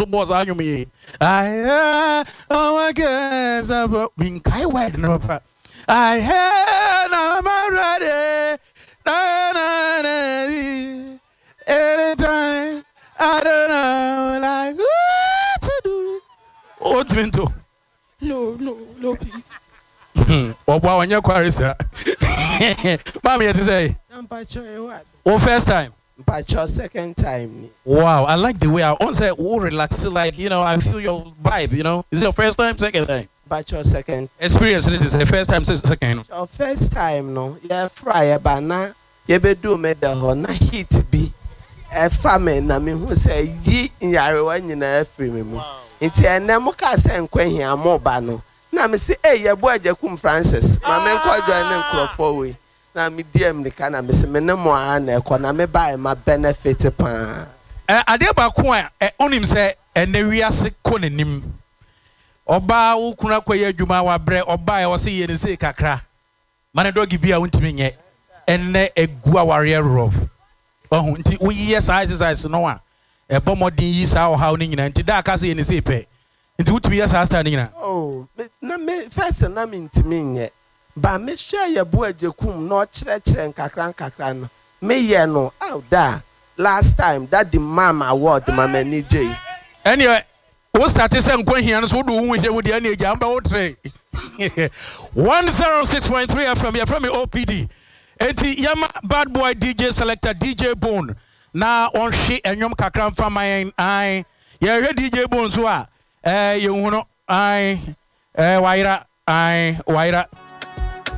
so boss anyumi. Oh my God, being kai wide no papa. I had I'm ready. Anytime I don't know like what to do. What to do? No, please. Oh, wow, when you're query, sir. Mommy, to say, oh, first time. But your second time. Wow, I like the way I want to say, oh, relax, like, I feel your vibe, Is it your first time, second time? But your second experience, it is the first time, second. Your first time, no, you're fry, but now you be do me the whole na heat be a famine. I mean, who say ye in your one in a free me. It's a Namoka send Queen here more bano. Now, me say, hey, your boy, Jacum Francis, my man called your name Crawford. Now, me dear me can I miss me no more and economy buy my benefit upon. I did about quite on him say, and the reas calling him. Oba ukuna kwa juma wa bre oba ya wasi yene se kakra mane dogi bia untimi nye enne egua warrior rob ohun nti uyiye size no a ebo modin yi sa o haw ni nyina nti da ka se yene se pe nti utimi ya sa sta ni nyina oh na me first na me ntimi nye ba me hwe ye bo ajekum no kire nkakra no me ye no out da last time that the mama award mama ni jay anyway what started saying going here and so do we with the energy amba o tre 106.3 FM from OPD enti yama bad boy DJ selector DJ Bone na on she enyom kakra mfa man ai ye hwe DJ Bone so a ye hu no ai waira